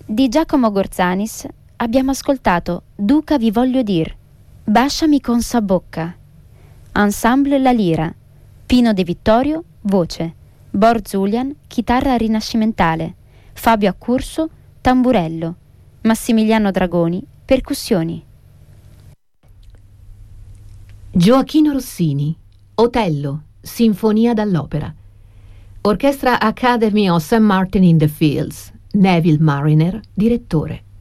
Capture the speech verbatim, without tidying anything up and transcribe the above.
Di Giacomo Gorzanis abbiamo ascoltato Duca vi voglio dir, Basciami con sa bocca, Ensemble La Lira, Pino De Vittorio, voce, Bor Zulian, chitarra rinascimentale, Fabio Accurso, tamburello, Massimiliano Dragoni, percussioni. Gioachino Rossini, Otello, Sinfonia dall'opera. Orchestra Academy of Saint Martin in the Fields, Neville Mariner, direttore.